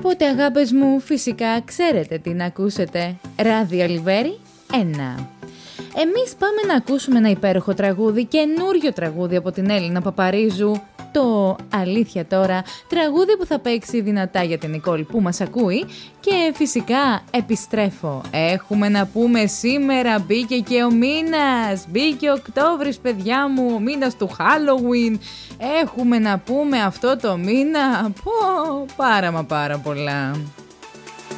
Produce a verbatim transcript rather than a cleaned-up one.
Οπότε αγάπες μου, φυσικά ξέρετε τι να ακούσετε. Ράδιο Λιβέρι ένα. Εμείς πάμε να ακούσουμε ένα υπέροχο τραγούδι, καινούριο τραγούδι από την Έλληνα Παπαρίζου. Το αλήθεια τώρα, τραγούδι που θα παίξει δυνατά για την Νικόλ που μας ακούει. Και φυσικά επιστρέφω. Έχουμε να πούμε σήμερα, μπήκε και ο μήνας. Μπήκε Οκτώβρης, παιδιά μου, ο μήνας του Halloween. Έχουμε να πούμε αυτό το μήνα. Πω, πάρα μα πάρα πολλά.